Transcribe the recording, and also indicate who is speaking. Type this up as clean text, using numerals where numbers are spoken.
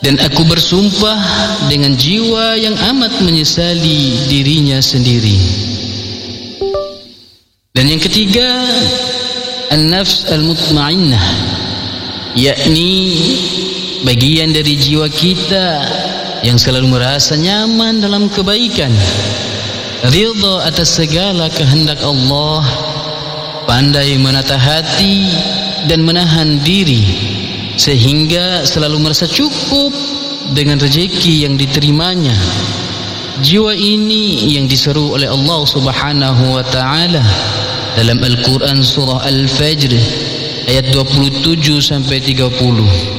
Speaker 1: Dan aku bersumpah dengan jiwa yang amat menyesali dirinya sendiri. Dan yang ketiga, an-nafs al-mutmainnah, yakni bagian dari jiwa kita yang selalu merasa nyaman dalam kebaikan, ridha atas segala kehendak Allah, pandai menata hati dan menahan diri, sehingga selalu merasa cukup dengan rezeki yang diterimanya. Jiwa ini yang diseru oleh Allah Subhanahu wa taala dalam Al-Quran surah Al-Fajr ayat 27 sampai 30.